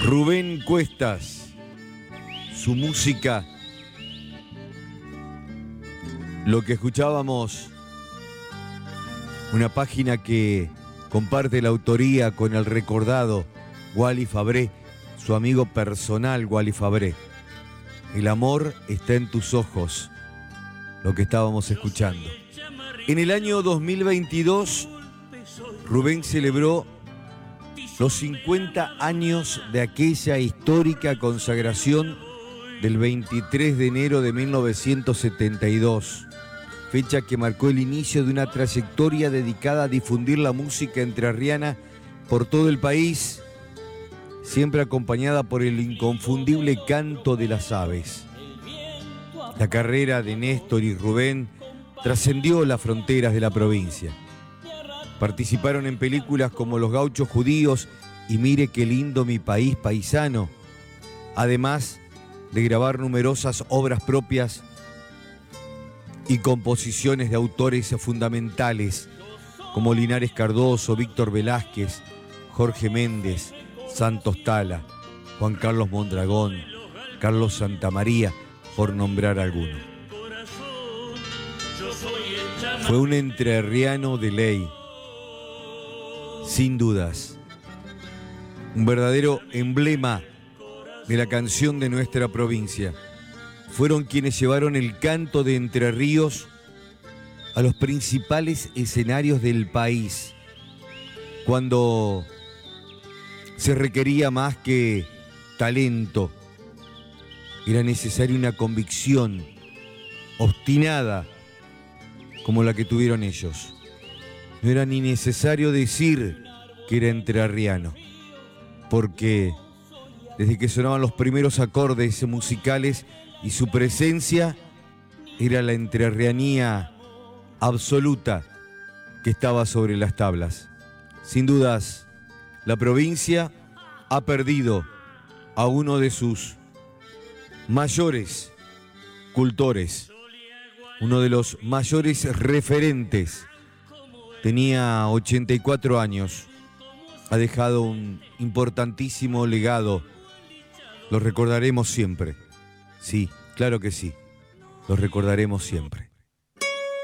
Rubén Cuestas, su música, lo que escuchábamos, una página que comparte la autoría con el recordado Wally Fabré, su amigo personal Wally Fabré. El amor está en tus ojos, lo que estábamos escuchando. En el año 2022, Rubén celebró los 50 años de aquella histórica consagración del 23 de enero de 1972, fecha que marcó el inicio de una trayectoria dedicada a difundir la música entrerriana por todo el país, siempre acompañada por el inconfundible canto de las aves. La carrera de Néstor y Rubén trascendió las fronteras de la provincia. Participaron en películas como Los Gauchos Judíos y Mire qué lindo mi país paisano, además de grabar numerosas obras propias y composiciones de autores fundamentales como Linares Cardoso, Víctor Velázquez, Jorge Méndez, Santos Tala, Juan Carlos Mondragón, Carlos Santamaría, por nombrar alguno. Fue un entrerriano de ley, sin dudas, un verdadero emblema de la canción de nuestra provincia. Fueron quienes llevaron el canto de Entre Ríos a los principales escenarios del país, cuando se requería más que talento, era necesaria una convicción obstinada como la que tuvieron ellos. No era ni necesario decir que era entrerriano, porque desde que sonaban los primeros acordes musicales y su presencia era la entrerrianía absoluta que estaba sobre las tablas. Sin dudas, la provincia ha perdido a uno de sus mayores cultores, uno de los mayores referentes. Tenía 84 años, ha dejado un importantísimo legado. Lo recordaremos siempre. Sí, claro que sí, lo recordaremos siempre.